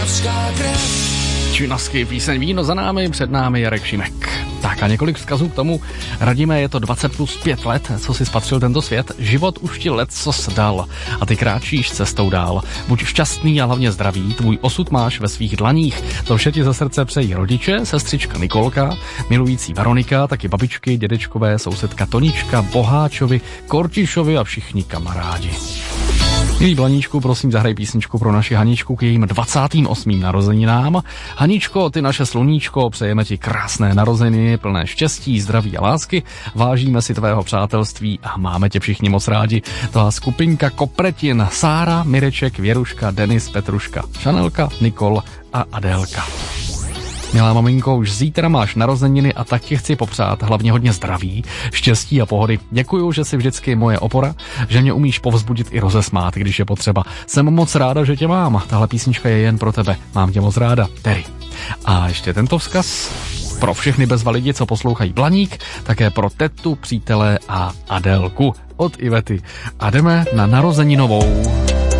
Činasky, píseň Víno za námi, před námi Jarek Šimek. Tak a několik vzkazů k tomu. Radíme, je to 20 plus 5 let, co si spatřil tento svět. Život už ti leccos dal a ty kráčíš cestou dál. Buď šťastný a hlavně zdravý, tvůj osud máš ve svých dlaních. To vše ti ze srdce přejí rodiče, sestřička Nikolka, milující Veronika, taky babičky, dědečkové, sousedka Tonička, Boháčovi, Kortišovi a všichni kamarádi. Milý Blaníčku, prosím, zahraj písničku pro naši Haničku k jejím 28. narozeninám. Haničko, ty naše sluníčko, přejeme ti krásné narozeniny, plné štěstí, zdraví a lásky. Vážíme si tvého přátelství a máme tě všichni moc rádi. Tvá skupinka Kopretin, Sára, Mireček, Věruška, Denis, Petruška, Šanelka, Nikol a Adélka. Milá maminko, už zítra máš narozeniny a tak ti chci popřát hlavně hodně zdraví, štěstí a pohody. Děkuju, že jsi vždycky moje opora, že mě umíš povzbudit i rozesmát, když je potřeba. Jsem moc ráda, že tě mám. Tahle písnička je jen pro tebe. Mám tě moc ráda. Terry. A ještě tento vzkaz pro všechny bezva lidi, co poslouchají Blaník, také pro tetu, přítele a Adélku od Ivety. A jdeme na narozeninovou.